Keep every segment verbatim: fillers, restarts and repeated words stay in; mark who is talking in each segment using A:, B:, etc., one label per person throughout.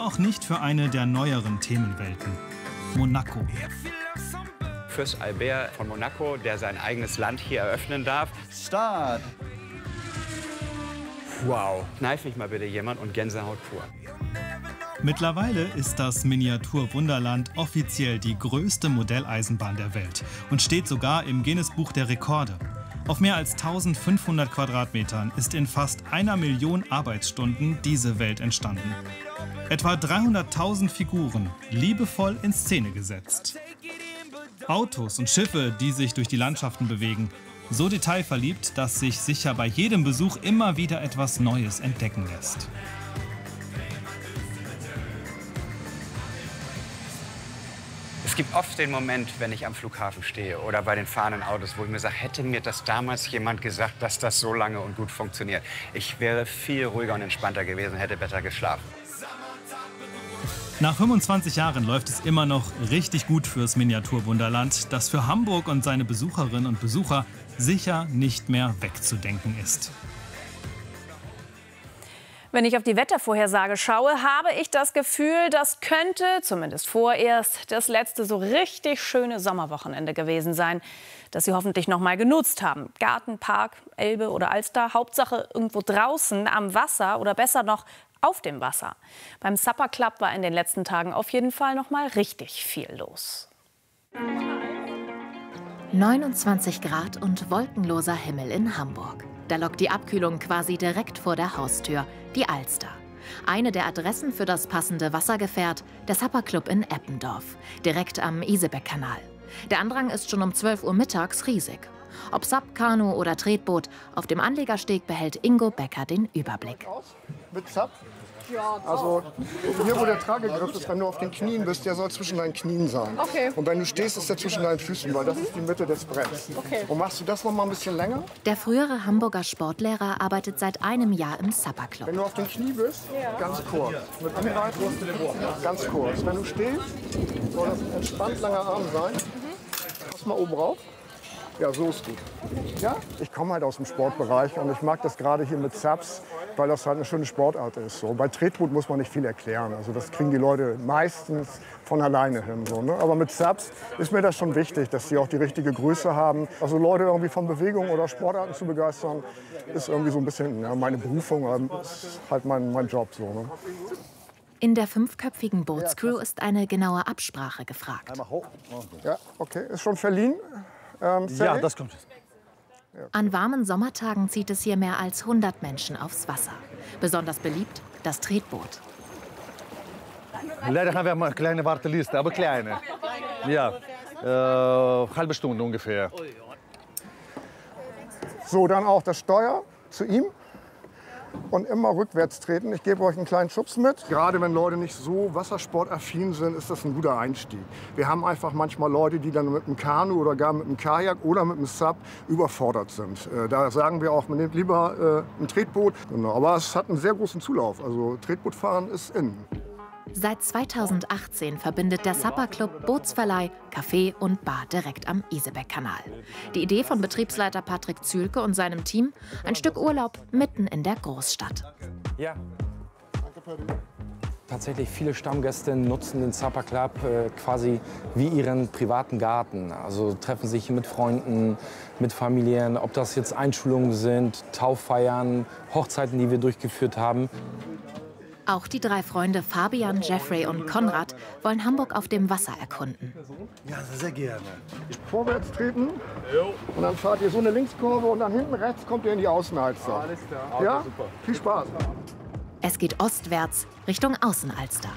A: auch nicht für eine der neueren Themenwelten: Monaco.
B: Fürst Albert von Monaco, der sein eigenes Land hier eröffnen darf.
C: Start!
B: Wow. Kneif mich mal bitte jemand und Gänsehaut pur.
A: Mittlerweile ist das Miniatur-Wunderland offiziell die größte Modelleisenbahn der Welt und steht sogar im Guinness-Buch der Rekorde. Auf mehr als eintausendfünfhundert Quadratmetern ist in fast einer Million Arbeitsstunden diese Welt entstanden. Etwa dreihunderttausend Figuren, liebevoll in Szene gesetzt. Autos und Schiffe, die sich durch die Landschaften bewegen. So detailverliebt, dass sich sicher bei jedem Besuch immer wieder etwas Neues entdecken lässt.
B: Es gibt oft den Moment, wenn ich am Flughafen stehe oder bei den fahrenden Autos, wo ich mir sage, hätte mir das damals jemand gesagt, dass das so lange und gut funktioniert. Ich wäre viel ruhiger und entspannter gewesen, hätte besser geschlafen.
A: Nach fünfundzwanzig Jahren läuft es immer noch richtig gut fürs Miniaturwunderland, das für Hamburg und seine Besucherinnen und Besucher sicher nicht mehr wegzudenken ist.
D: Wenn ich auf die Wettervorhersage schaue, habe ich das Gefühl, das könnte, zumindest vorerst, das letzte so richtig schöne Sommerwochenende gewesen sein, das Sie hoffentlich noch mal genutzt haben. Garten, Park, Elbe oder Alster, Hauptsache irgendwo draußen am Wasser oder besser noch auf dem Wasser. Beim Supper Club war in den letzten Tagen auf jeden Fall noch mal richtig viel los.
E: neunundzwanzig Grad und wolkenloser Himmel in Hamburg. Da lockt die Abkühlung quasi direkt vor der Haustür, die Alster. Eine der Adressen für das passende Wassergefährt, der Supper Club in Eppendorf, direkt am Isebeck-Kanal. Der Andrang ist schon um zwölf Uhr mittags riesig. Ob Sup, Kanu oder Tretboot, auf dem Anlegersteg behält Ingo Becker den Überblick.
F: Mit Sup? Ja, also hier, wo der Tragegriff ist, wenn du auf den Knien bist, der soll zwischen deinen Knien sein.
G: Okay.
F: Und wenn du stehst, ist der zwischen deinen Füßen, weil das ist die Mitte des Bretts.
G: Okay.
F: Und machst du das noch mal ein bisschen länger?
E: Der frühere Hamburger Sportlehrer arbeitet seit einem Jahr im Supper Club.
F: Wenn du auf den Knie bist, ja. ganz kurz. Mit Anleitung, ganz kurz. Wenn du stehst, soll das ein entspannt langer Arm sein. Mhm. Pass mal oben rauf. Ja, so ist gut. Ja? Ich komme halt aus dem Sportbereich und ich mag das gerade hier mit Subs, weil das halt eine schöne Sportart ist. So. Bei Tretboot muss man nicht viel erklären. Also das kriegen die Leute meistens von alleine hin. So, ne? Aber mit Subs ist mir das schon wichtig, dass sie auch die richtige Größe haben. Also Leute irgendwie von Bewegung oder Sportarten zu begeistern, ist irgendwie so ein bisschen ja, meine Berufung, ist halt mein, mein Job. So, ne?
E: In der fünfköpfigen Bootscrew ist eine genaue Absprache gefragt.
F: Einmal hoch. Ja, okay. Ist schon verliehen? Ähm,
C: ja, das kommt jetzt.
E: An warmen Sommertagen zieht es hier mehr als hundert Menschen aufs Wasser. Besonders beliebt das Tretboot.
C: Leider haben wir eine kleine Warteliste, aber kleine. Ja, äh, halbe Stunde ungefähr.
F: So, dann auch das Steuer zu ihm. Und immer rückwärts treten. Ich gebe euch einen kleinen Schubs mit. Gerade wenn Leute nicht so wassersportaffin sind, ist das ein guter Einstieg. Wir haben einfach manchmal Leute, die dann mit dem Kanu oder gar mit dem Kajak oder mit dem Sub überfordert sind. Da sagen wir auch, man nimmt lieber äh, ein Tretboot. Genau. Aber es hat einen sehr großen Zulauf. Also Tretbootfahren ist in.
E: Seit zweitausendachtzehn verbindet der Supper Club Bootsverleih, Café und Bar direkt am Isebeck-Kanal. Die Idee von Betriebsleiter Patrick Zühlke und seinem Team, ein Stück Urlaub mitten in der Großstadt.
H: Ja. Tatsächlich viele Stammgäste nutzen den Supper Club äh, quasi wie ihren privaten Garten. Also treffen sich mit Freunden, mit Familien, ob das jetzt Einschulungen sind, Tauffeiern, Hochzeiten, die wir durchgeführt haben.
E: Auch die drei Freunde Fabian, Jeffrey und Konrad wollen Hamburg auf dem Wasser erkunden.
C: Ja, sehr gerne.
F: Vorwärts treten und dann fahrt ihr so eine Linkskurve und dann hinten rechts kommt ihr in die Außenalster.
G: Alles klar.
F: Ja? Super. Viel Spaß.
E: Es geht ostwärts Richtung Außenalster.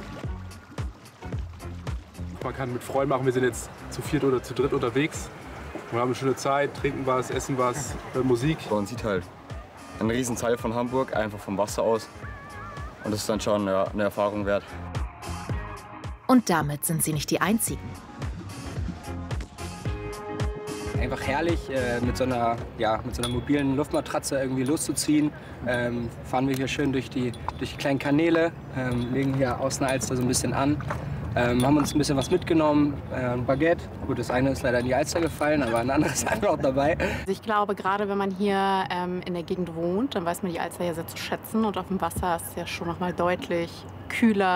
G: Man kann mit Freunden machen, wir sind jetzt zu viert oder zu dritt unterwegs. Wir haben eine schöne Zeit, trinken was, essen was, hören Musik.
I: Man sieht halt einen riesen Teil von Hamburg, einfach vom Wasser aus. Und das ist dann schon ja, eine Erfahrung wert.
E: Und damit sind sie nicht die Einzigen.
J: Einfach herrlich, äh, mit, so einer, ja, mit so einer mobilen Luftmatratze irgendwie loszuziehen. Ähm, fahren wir hier schön durch die, durch die kleinen Kanäle, ähm, legen hier Außenalster so ein bisschen an. Ähm, haben uns ein bisschen was mitgenommen, äh, ein Baguette. Gut, das eine ist leider in die Alster gefallen, aber ein anderes ist einfach auch dabei.
K: Ich glaube, gerade wenn man hier ähm, in der Gegend wohnt, dann weiß man die Alster ja sehr zu schätzen. Und auf dem Wasser ist es ja schon noch mal deutlich kühler.